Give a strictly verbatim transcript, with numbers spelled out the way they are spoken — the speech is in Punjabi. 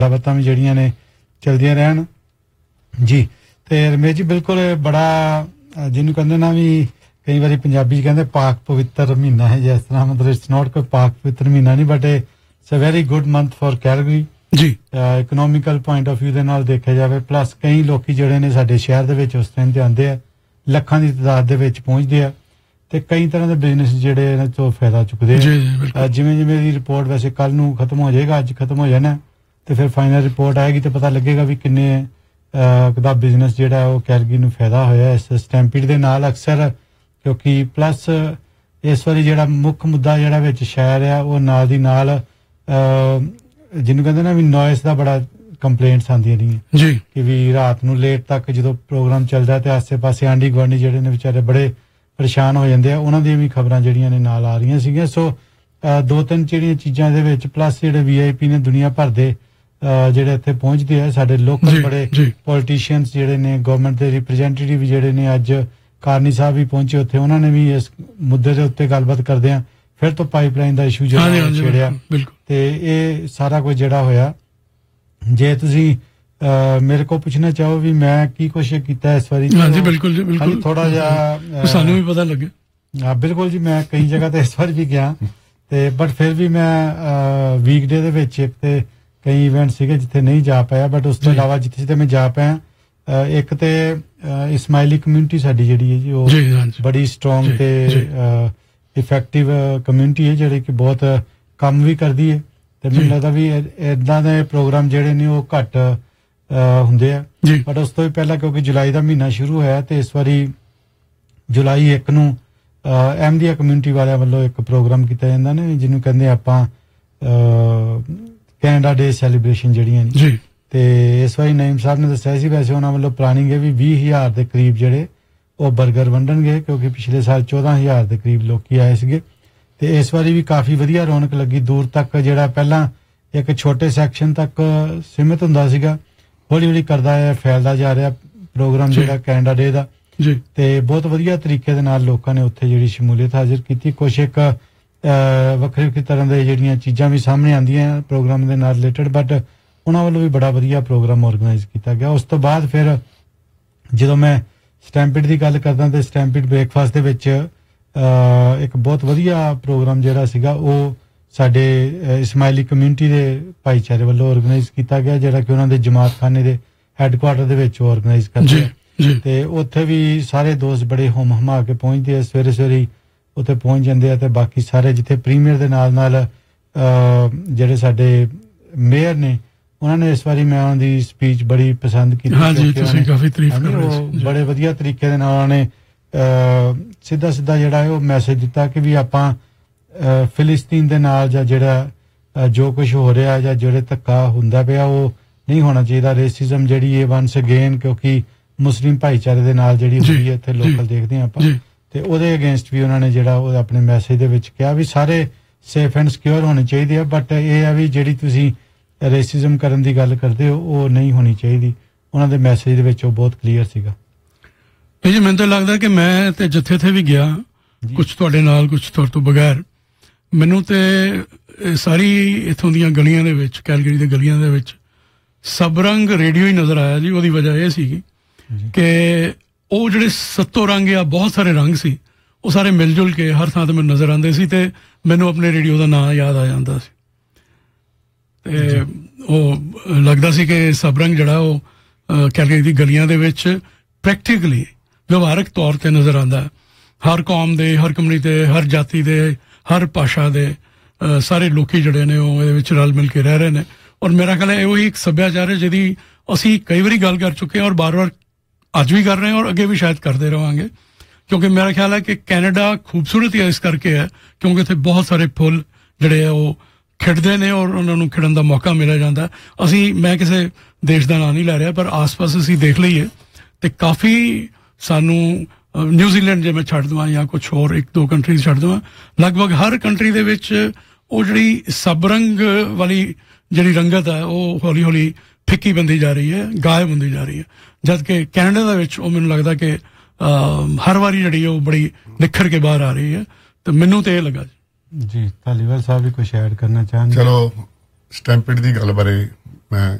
ਗੱਲਾਂ ਵੀ ਜਿਹੜੀਆਂ ਨੇ ਚਲਦੀਆਂ ਰਹਿਣ ਜੀ। ਤੇ ਰਮੇਸ਼ ਜੀ ਬਿਲਕੁਲ ਬੜਾ ਜਿਹਨੂੰ ਕਹਿੰਦੇ ਨਾ ਵੀ ਕਈ ਵਾਰੀ ਪੰਜਾਬੀ 'ਚ ਕਹਿੰਦੇ ਪਾਕ ਪਵਿੱਤਰ ਮਹੀਨਾ ਹੈ, ਜਿਸ ਤਰ੍ਹਾਂ ਮਤਲਬ ਇਟਸ ਨੋਟ ਕੋਈ ਪਾਕ ਪਵਿੱਤਰ ਮਹੀਨਾ ਨਹੀਂ, but it's a very good month for Calgary ਜੀ। ਇਕਨੋਮਿਕਲ ਪੁਆਇੰਟ ਆਫ ਵਿਊ ਦੇ ਨਾਲ ਦੇਖਿਆ ਜਾਵੇ, ਪਲੱਸ ਕਈ ਲੋਕੀ ਜਿਹੜੇ ਨੇ ਸਾਡੇ ਸ਼ਹਿਰ ਦੇ ਵਿੱਚ ਉਸ ਟਾਈਮ ਤੇ ਆਉਂਦੇ ਆ, ਲੱਖਾਂ ਦੀ ਤਾਦਾਦ ਦੇ ਵਿੱਚ ਪਹੁੰਚਦੇ ਆ ਤੇ ਕਈ ਤਰ੍ਹਾਂ ਦੇ ਬਿਜ਼ਨਸ ਜਿਹੜੇ ਇਹਨਾਂ ਤੋਂ ਫਾਇਦਾ ਚੁੱਕਦੇ ਆ। ਜਿਵੇਂ ਜਿਵੇਂ ਦੀ ਰਿਪੋਰਟ ਵੈਸੇ ਕੱਲ ਨੂੰ ਖਤਮ ਹੋ ਜਾਏਗਾ, ਅੱਜ ਖਤਮ ਹੋ ਜਾਣਾ ਤੇ ਫਿਰ ਫਾਈਨਲ ਰਿਪੋਰਟ ਆਏਗੀ ਤੇ ਪਤਾ ਲੱਗੇਗਾ ਵੀ ਕਿੰਨੇ ਦਾ ਬਿਜ਼ਨਸ ਜਿਹੜਾ ਉਹ ਕੈਲਗਰੀ ਨੂੰ ਫਾਇਦਾ ਹੋਇਆ ਇਸ ਸਟੈਂਪੀਡ ਦੇ ਨਾਲ। ਅਕਸਰ ਕਿਉਂਕਿ ਪਲੱਸ ਇਸ ਵਾਰੀ ਜਿਹੜਾ ਮੁੱਖ ਮੁੱਦਾ ਜਿਹੜਾ ਵਿੱਚ ਸ਼ਹਿਰ ਆ ਉਹ ਨਾਲ ਦੀ ਨਾਲ ਜਿਹਨੂੰ ਕਹਿੰਦੇ ਨਾ ਵੀ ਨੋਇਸ ਦਾ ਬੜਾ ਕੰਪਲੇਂਟਸ ਆਉਂਦੀਆਂ ਰਹੀਆਂ ਜੀ ਕਿ ਵੀ ਰਾਤ ਨੂੰ ਲੇਟ ਤੱਕ ਜਦੋਂ ਪ੍ਰੋਗਰਾਮ ਚੱਲਦਾ ਤੇ ਆਸੇ ਪਾਸੇ ਆਂਢੀ ਗੁਆਂਢੀ ਜਿਹੜੇ ਨੇ ਵਿਚਾਰੇ ਬੜੇ ਪਰੇਸ਼ਾਨ ਹੋ ਜਾਂਦੇ ਆ, ਉਹਨਾਂ ਦੀਆਂ ਵੀ ਖਬਰਾਂ ਜਿਹੜੀਆਂ ਨੇ ਨਾਲ ਆ ਰਹੀਆਂ ਸੀਗੀਆਂ। ਸੋ ਦੋ ਤਿੰਨ ਜਿਹੜੀਆਂ ਚੀਜ਼ਾਂ ਦੇ ਵਿੱਚ ਪਲੱਸ ਜਿਹੜੇ ਵੀ ਆਈ ਪੀ ਨੇ ਦੁਨੀਆ ਭਰ ਦੇ ਜਿਹੜੇ ਇੱਥੇ ਪਹੁੰਚਦੇ ਆ, ਸਾਡੇ ਲੋਕਲ ਬੜੇ ਪੋਲੀਟੀਸ਼ੀਅਨਸ ਜਿਹੜੇ ਨੇ, ਗਵਰਨਮੈਂਟ ਦੇ ਰਿਪਰੈਜ਼ੈਂਟੇਟਿਵ ਜਿਹੜੇ ਨੇ, ਅੱਜ ਕਾਰਨੀ ਸਾਹਿਬ ਵੀ ਪਹੁੰਚੇ ਉੱਥੇ, ਉਹਨਾਂ ਨੇ ਵੀ ਇਸ ਮੁੱਦੇ ਦੇ ਉੱਤੇ ਗੱਲਬਾਤ ਕਰਦੇ ਆ ਫਿਰ ਤੋਂ ਪਾਈਪਲਾਈਨ ਦਾ ਇਸ਼ੂ ਜਿਹੜਾ ਛੇੜਿਆ ਤੇ ਇਹ ਸਾਰਾ ਕੁਝ ਜਿਹੜਾ ਹੋਇਆ। ਜੇ ਤੁਸੀਂ ਮੇਰੇ ਕੋਲ ਪੁੱਛਣਾ ਚਾਹੋ ਵੀ ਮੈਂ ਕੀ ਕੁਛ ਕੀਤਾ ਇਸ ਵਾਰੀ, ਹਾਂਜੀ ਬਿਲਕੁਲ ਜੀ ਬਿਲਕੁਲ, ਥੋੜਾ ਜਿਹਾ ਸਾਨੂੰ ਵੀ ਪਤਾ ਲੱਗੇ। ਹਾਂ ਬਿਲਕੁਲ ਜੀ, ਮੈਂ ਕਈ ਜਗ੍ਹਾ ਤੇ ਇਸ ਵਾਰ ਵੀ ਗਿਆ ਤੇ ਬਟ ਫਿਰ ਵੀ ਮੈਂ ਵੀਕ ਡੇ ਦੇ ਵਿੱਚ ਇੱਕ ਤੇ ਕਈ ਇਵੈਂਟ ਸੀਗੇ ਜਿੱਥੇ ਨਹੀਂ ਜਾ ਪਾਇਆ, ਬਟ ਉਸ ਤੋਂ ਇਲਾਵਾ ਜਿੱਥੇ ਜਿੱਥੇ ਮੈਂ ਜਾ ਪਾਇਆ, ਇੱਕ ਤੇ ਇਸਮਾਈਲੀ ਕਮਿਊਨਿਟੀ ਸਾਡੀ ਜਿਹੜੀ ਹੈ ਜੀ ਉਹ ਬੜੀ ਸਟਰੋਂਗ ਤੇ ਇਫੈਕਟਿਵ ਕਮਿਊਨਿਟੀ ਹੈ ਜਿਹੜੀ ਕਿ ਬਹੁਤ ਕੰਮ ਵੀ ਕਰਦੀ ਹੈ ਤੇ ਮੈਨੂੰ ਲੱਗਦਾ ਵੀ ਏਦਾਂ ਦੇ ਪ੍ਰੋਗਰਾਮ ਜਿਹੜੇ ਨੇ ਉਹ ਘੱਟ ਹੁੰਦੇ ਆ। ਬਟ ਉਸ ਤੋਂ ਵੀ ਪਹਿਲਾਂ ਕਿਉਂਕਿ ਜੁਲਾਈ ਦਾ ਮਹੀਨਾ ਸ਼ੁਰੂ ਹੋਇਆ ਤੇ ਇਸ ਵਾਰੀ ਜੁਲਾਈ ਇੱਕ ਨੂੰ ਅਹਿਮਦੀਆ ਕਮਿਊਨਿਟੀ ਵਾਲਿਆਂ ਵੱਲੋਂ ਇੱਕ ਪ੍ਰੋਗਰਾਮ ਕੀਤਾ ਜਾਂਦਾ ਨੇ ਜਿਹਨੂੰ ਕਹਿੰਦੇ ਆਪਾਂ ਕੈਨੇਡਾ ਡੇ ਸੈਲੀਬ੍ਰੇਸ਼ਨ ਜਿਹੜੀਆਂ ਨੇ ਤੇ ਇਸ ਵਾਰੀ ਨਈਮ ਸਾਹਿਬ ਨੇ ਦੱਸਿਆ ਸੀ ਵੈਸੇ ਉਹਨਾਂ ਵੱਲੋਂ ਪਲਾਨਿੰਗ ਹੈ ਵੀ ਵੀਹ ਹਜ਼ਾਰ ਦੇ ਕਰੀਬ ਜਿਹੜੇ ਉਹ ਬਰਗਰ ਵੰਡਣਗੇ ਕਿਉਂਕਿ ਪਿਛਲੇ ਸਾਲ ਚੌਦਾਂ ਹਜ਼ਾਰ ਦੇ ਕਰੀਬ ਲੋਕੀ ਆਏ ਸੀਗੇ ਤੇ ਇਸ ਵਾਰੀ ਵੀ ਕਾਫੀ ਵਧੀਆ ਰੌਣਕ ਲੱਗੀ। ਦੂਰ ਤੱਕ ਜਿਹੜਾ ਪਹਿਲਾਂ ਇੱਕ ਛੋਟੇ ਸੈਕਸ਼ਨ ਤੱਕ ਸੀਮਿਤ ਹੁੰਦਾ ਸੀਗਾ, ਹੌਲੀ ਹੌਲੀ ਕਰਦਾ ਹੈ ਫੈਲਦਾ ਜਾ ਰਿਹਾ ਪ੍ਰੋਗਰਾਮ ਜਿਹੜਾ ਕੈਨੇਡਾ ਡੇ ਦਾ ਤੇ ਬਹੁਤ ਵਧੀਆ ਤਰੀਕੇ ਦੇ ਨਾਲ ਲੋਕਾਂ ਨੇ ਉੱਥੇ ਜਿਹੜੀ ਸ਼ਮੂਲੀਅਤ ਹਾਜ਼ਰ ਕੀਤੀ। ਕੁਛ ਇੱਕ ਵੱਖਰੀ ਵੱਖਰੀ ਤਰ੍ਹਾਂ ਦੇ ਜਿਹੜੀਆਂ ਚੀਜ਼ਾਂ ਵੀ ਸਾਹਮਣੇ ਆਉਂਦੀਆਂ ਪ੍ਰੋਗਰਾਮ ਦੇ ਨਾਲ ਰਿਲੇਟਡ, ਬਟ ਉਹਨਾਂ ਵੱਲੋਂ ਵੀ ਬੜਾ ਵਧੀਆ ਪ੍ਰੋਗਰਾਮ ਆਰਗੇਨਾਈਜ਼ ਕੀਤਾ ਗਿਆ। ਉਸ ਤੋਂ ਬਾਅਦ ਫਿਰ ਜਦੋਂ ਮੈਂ ਸਟੈਂਪੀਡ ਦੀ ਗੱਲ ਕਰਦਾ ਤੇ ਸਟੈਂਪੀਡ ਬ੍ਰੇਕਫਾਸਟ ਦੇ ਵਿੱਚ ਇੱਕ ਬਹੁਤ ਵਧੀਆ ਪ੍ਰੋਗਰਾਮ ਜਿਹੜਾ ਸੀਗਾ ਉਹ ਸਾਡੇ ਇਸਮਾਈਲੀ ਕਮਿਊਨਿਟੀ ਦੇ ਭਾਈਚਾਰੇ ਵੱਲੋਂ ਆਰਗੇਨਾਈਜ਼ ਕੀਤਾ ਗਿਆ, ਜਿਹੜਾ ਕਿ ਉਹਨਾਂ ਦੇ ਜਮਾਤ ਖਾਨੇ ਦੇ ਹੈੱਡਕੁਆਟਰ ਦੇ ਵਿੱਚ ਆਰਗੇਨਾਈਜ਼ ਕਰਦੇ ਆ ਤੇ ਉੱਥੇ ਵੀ ਸਾਰੇ ਦੋਸਤ ਬੜੇ ਹੁਮ ਹਮਾ ਕੇ ਪਹੁੰਚਦੇ ਆ, ਸਵੇਰੇ ਸਵੇਰੇ ਉੱਥੇ ਪਹੁੰਚ ਜਾਂਦੇ ਆ ਤੇ ਬਾਕੀ ਸਾਰੇ ਜਿੱਥੇ ਪ੍ਰੀਮੀਅਰ ਦੇ ਨਾਲ ਨਾਲ ਜਿਹੜੇ ਸਾਡੇ ਮੇਅਰ ਨੇ ਉਹਨਾਂ ਨੇ ਇਸ ਵਾਰੀ ਮੈਂ ਉਹਨਾਂ ਦੀ ਸਪੀਚ ਬੜੀ ਪਸੰਦ ਕੀਤੀ। ਹਾਂਜੀ ਤੁਸੀਂ ਕਾਫੀ ਤਾਰੀਫ ਕਰ ਰਹੇ ਸੀ, ਬੜੇ ਵਧੀਆ ਤਰੀਕੇ ਦੇ ਨਾਲ ਉਹਨਾਂ ਨੇ ਸਿੱਧਾ ਸਿੱਧਾ ਜਿਹੜਾ ਹੈ ਉਹ ਮੈਸੇਜ ਦਿੱਤਾ ਕਿ ਵੀ ਆਪਾਂ ਫਿਲਿਸਤੀਨ ਦੇ ਨਾਲ ਜਾਂ ਜਿਹੜਾ ਜੋ ਕੁਝ ਹੋ ਰਿਹਾ ਜਾਂ ਜਿਹੜੇ ਧੱਕਾ ਹੁੰਦਾ ਪਿਆ ਉਹ ਨਹੀਂ ਹੋਣਾ ਚਾਹੀਦਾ। ਰੇਸਿਜ਼ਮ ਜਿਹੜੀ ਹੈ ਵਾਂਸ ਅਗੇਨ ਕਿਉਂਕਿ ਮੁਸਲਿਮ ਭਾਈਚਾਰੇ ਦੇ ਨਾਲ ਜਿਹੜੀ ਹੁੰਦੀ ਹੈ ਇੱਥੇ ਲੋਕਲ ਦੇਖਦੇ ਹਾਂ ਆਪਾਂ ਤੇ ਉਹਦੇ ਅਗੇਂਸਟ ਵੀ ਉਹਨਾਂ ਨੇ ਜਿਹੜਾ ਉਹ ਆਪਣੇ ਮੈਸੇਜ ਦੇ ਵਿੱਚ ਕਿਹਾ ਵੀ ਸਾਰੇ ਸੇਫ ਐਂਡ ਸਿਕਿਉਰ ਹੋਣੇ ਚਾਹੀਦੇ ਆ, ਬਟ ਇਹ ਆ ਵੀ ਜਿਹੜੀ ਤੁਸੀਂ ਰੇਸਿਜ਼ਮ ਕਰਨ ਦੀ ਗੱਲ ਕਰਦੇ ਹੋ ਉਹ ਨਹੀਂ ਹੋਣੀ ਚਾਹੀਦੀ। ਉਹਨਾਂ ਦੇ ਮੈਸੇਜ ਦੇ ਵਿੱਚ ਉਹ ਬਹੁਤ ਕਲੀਅਰ ਸੀਗਾ। ਇਹ ਜੀ ਮੈਨੂੰ ਤਾਂ ਲੱਗਦਾ ਕਿ ਮੈਂ ਤੇ ਜਿੱਥੇ ਇੱਥੇ ਵੀ ਗਿਆ ਕੁਛ ਤੁਹਾਡੇ ਨਾਲ ਕੁਛ ਤੁਹਾਡੇ ਤੋਂ ਬਗੈਰ, ਮੈਨੂੰ ਤੇ ਸਾਰੀ ਇੱਥੋਂ ਦੀਆਂ ਗਲੀਆਂ ਦੇ ਵਿੱਚ ਕੈਲਗਰੀ ਦੇ ਗਲੀਆਂ ਦੇ ਵਿੱਚ ਸਭ ਰੰਗ ਰੇਡੀਓ ਹੀ ਨਜ਼ਰ ਆਇਆ ਜੀ। ਉਹਦੀ ਵਜ੍ਹਾ ਇਹ ਸੀਗੀ ਕਿ ਉਹ ਜਿਹੜੇ ਸੱਤੋ ਰੰਗ ਆ ਬਹੁਤ ਸਾਰੇ ਰੰਗ ਸੀ ਉਹ ਸਾਰੇ ਮਿਲ ਜੁਲ ਕੇ ਹਰ ਥਾਂ ਤੇ ਮੈਨੂੰ ਨਜ਼ਰ ਆਉਂਦੇ ਸੀ ਤੇ ਮੈਨੂੰ ਆਪਣੇ ਰੇਡੀਓ ਦਾ ਨਾਂ ਯਾਦ ਆ ਜਾਂਦਾ ਸੀ ਤੇ ਉਹ ਲੱਗਦਾ ਸੀ ਕਿ ਸਭ ਰੰਗ ਜਿਹੜਾ ਉਹ ਕੈਲਗਰੀ ਦੀ ਗਲੀਆਂ ਦੇ ਵਿੱਚ ਪ੍ਰੈਕਟੀਕਲੀ ਵਿਵਹਾਰਕ ਤੌਰ ਤੇ ਨਜ਼ਰ ਆਉਂਦਾ। ਹਰ ਕੌਮ ਦੇ, ਹਰ ਕਮਿਊਨਿਟੀ ਦੇ, ਹਰ ਜਾਤੀ ਦੇ, ਹਰ ਭਾਸ਼ਾ ਦੇ ਸਾਰੇ ਲੋਕੀ ਜਿਹੜੇ ਨੇ ਉਹ ਇਹਦੇ ਵਿੱਚ ਰਲ ਮਿਲ ਕੇ ਰਹਿ ਰਹੇ ਨੇ ਔਰ ਮੇਰਾ ਖਿਆਲ ਹੈ ਇਹੋ ਹੀ ਇੱਕ ਸੱਭਿਆਚਾਰ ਹੈ ਜਿਹਦੀ ਅਸੀਂ ਕਈ ਵਾਰੀ ਗੱਲ ਕਰ ਚੁੱਕੇ ਹਾਂ ਔਰ ਬਾਰ-ਬਾਰ ਅੱਜ ਵੀ ਕਰ ਰਹੇ ਹਾਂ ਔਰ ਅੱਗੇ ਵੀ ਸ਼ਾਇਦ ਕਰਦੇ ਰਹਾਂਗੇ ਕਿਉਂਕਿ ਮੇਰਾ ਖਿਆਲ ਹੈ ਕਿ ਕੈਨੇਡਾ ਖੂਬਸੂਰਤ ਹੀ ਇਸ ਕਰਕੇ ਹੈ ਕਿਉਂਕਿ ਇੱਥੇ ਬਹੁਤ ਸਾਰੇ ਫੁੱਲ ਜਿਹੜੇ ਆ ਉਹ ਖਿੜਦੇ ਨੇ ਔਰ ਉਹਨਾਂ ਨੂੰ ਖਿੜਨ ਦਾ ਮੌਕਾ ਮਿਲਿਆ ਜਾਂਦਾ। ਅਸੀਂ ਮੈਂ ਕਿਸੇ ਦੇਸ਼ ਦਾ ਨਾਂ ਨਹੀਂ ਲੈ ਰਿਹਾ ਪਰ ਆਸ-ਪਾਸ ਅਸੀਂ ਦੇਖ ਲਈਏ ਤੇ ਕਾਫੀ ਸਾਨੂੰ ਨਿਊਜ਼ੀਲੈਂਡ ਜੇ ਮੈਂ ਛੱਡ ਦੇਵਾਂ ਜਾਂ ਕੁਛ ਹੋਰ ਇੱਕ ਦੋ ਕੰਟਰੀਜ਼ ਛੱਡ ਦੇਵਾਂ, ਲਗਭਗ ਹਰ ਕੰਟਰੀ ਦੇ ਵਿੱਚ ਉਹ ਜਿਹੜੀ ਸਭ ਰੰਗ ਵਾਲੀ ਜਿਹੜੀ ਰੰਗਤ ਹੈ ਉਹ ਹੌਲੀ ਹੌਲੀ ਫਿੱਕੀ ਬੰਦੀ ਜਾ ਰਹੀ ਹੈ, ਗਾਇਬ ਹੁੰਦੀ ਜਾ ਰਹੀ ਹੈ, ਜਦ ਕਿ ਕੈਨੇਡਾ ਦੇ ਵਿੱਚ ਉਹ ਮੈਨੂੰ ਲੱਗਦਾ ਕਿ ਹਰ ਵਾਰੀ ਜਿਹੜੀ ਉਹ ਬੜੀ ਨਿਖਰ ਕੇ ਬਾਹਰ ਆ ਰਹੀ ਹੈ ਤੇ ਮੈਨੂੰ ਤੇ ਇਹ ਲੱਗਾ ਜੀ। ਜੀ ਧਾਲੀਵਾਲ ਸਾਹਿਬ ਵੀ ਕੁਛ ਐਡ ਕਰਨਾ ਚਾਹੁੰਦੇ? ਚਲੋ ਸਟੈਂਪੀਡ ਦੀ ਗੱਲ ਬਾਰੇ ਮੈਂ